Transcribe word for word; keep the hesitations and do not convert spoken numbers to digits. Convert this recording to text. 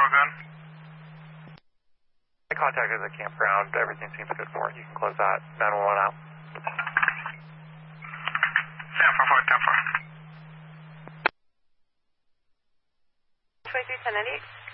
all good? I contacted the campground. Everything seems good for it. You can close that. nine one one out. ten four four, ten four. twenty-three ten ninety-eight.